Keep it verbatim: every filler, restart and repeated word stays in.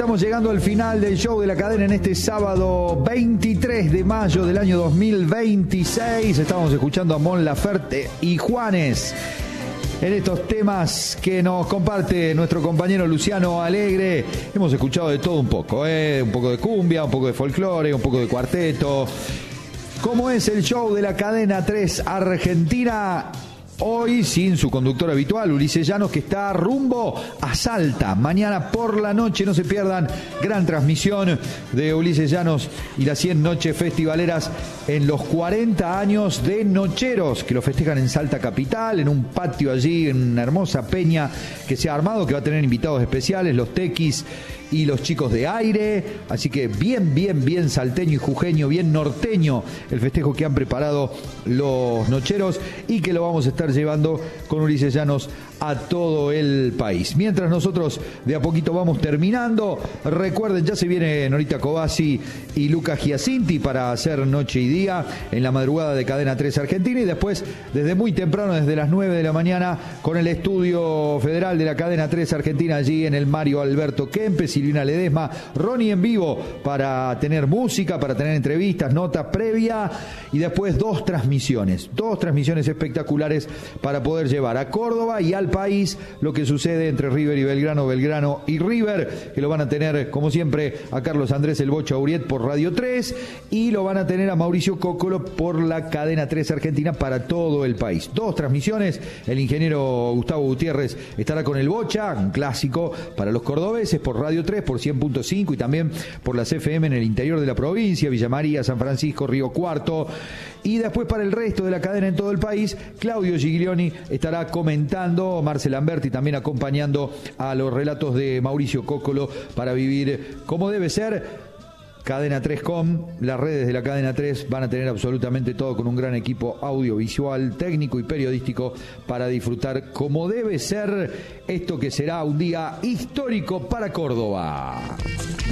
estamos llegando al final del show de la cadena en este sábado veintitrés de mayo del año dos mil veintiséis. Estamos escuchando a Mon Laferte y Juanes en estos temas que nos comparte nuestro compañero Luciano Alegre. Hemos escuchado de todo un poco, ¿eh? Un poco de cumbia, un poco de folclore, un poco de cuarteto. ¿Cómo es el show de la cadena tres Argentina? Hoy sin su conductor habitual, Ulises Llanos, que está rumbo a Salta. Mañana por la noche, no se pierdan, gran transmisión de Ulises Llanos y las cien noches festivaleras en los cuarenta años de Nocheros, que lo festejan en Salta Capital, en un patio allí, en una hermosa peña que se ha armado, que va a tener invitados especiales, los Tequis y los chicos de Aire. Así que bien, bien, bien salteño y jujeño, bien norteño el festejo que han preparado los Nocheros y que lo vamos a estar llevando con Ulises Llanos a todo el país. Mientras nosotros de a poquito vamos terminando, recuerden, ya se viene Norita Cobasi y Lucas Giacinti para hacer noche y día en la madrugada de Cadena tres Argentina, y después desde muy temprano, desde las nueve de la mañana, con el estudio federal de la Cadena tres Argentina allí en el Mario Alberto Kempes, Silvina Ledesma, Ronnie en vivo para tener música, para tener entrevistas, notas previa, y después dos transmisiones, dos transmisiones espectaculares para poder llevar a Córdoba y al país lo que sucede entre River y Belgrano, Belgrano y River, que lo van a tener como siempre a Carlos Andrés El Bocha Uriet por Radio tres, y lo van a tener a Mauricio Cóccolo por la Cadena tres Argentina para todo el país. Dos transmisiones, el ingeniero Gustavo Gutiérrez estará con El Bocha, un clásico para los cordobeses, por Radio tres, por cien punto cinco, y también por las F M en el interior de la provincia, Villa María, San Francisco, Río Cuarto. Y después para el resto de la cadena en todo el país, Claudio Giglioni estará comentando, Marcel Lamberti también acompañando a los relatos de Mauricio Cóccolo para vivir como debe ser. Cadena tres punto com, las redes de la Cadena tres van a tener absolutamente todo, con un gran equipo audiovisual, técnico y periodístico para disfrutar como debe ser esto que será un día histórico para Córdoba.